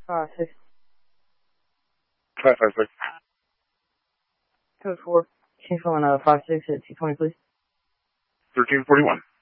5-6. 556. Code 4. Change phone 5-6 at 220, please. 1341.